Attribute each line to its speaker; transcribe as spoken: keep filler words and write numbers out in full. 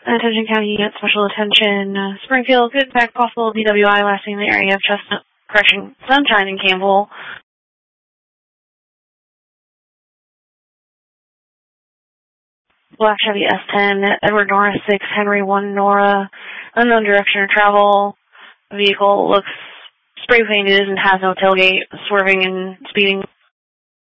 Speaker 1: Attention County Unit, Special Attention, uh, Springfield, good impact, possible D W I lasting in the area of Chestnut, correction, Sunshine and Campbell. Black Chevy S ten, Edward Norris six, Henry one Nora, unknown direction of travel. Vehicle looks spray painted and has no tailgate, swerving and speeding